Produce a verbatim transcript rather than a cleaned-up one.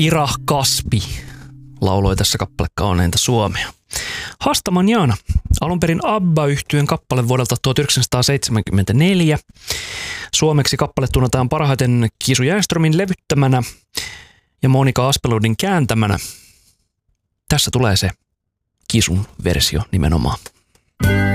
Ira Kaspi lauloi tässä kappale kauneinta suomea. Hasta Mañana, alun perin ABBA-yhtyeen kappale vuodelta tuhatyhdeksänsataaseitsemänkymmentäneljä. Suomeksi kappale tunnetaan parhaiten Kisu Järnstromin levyttämänä ja Monika Aspelundin kääntämänä. Tässä tulee se Kisun versio nimenomaan.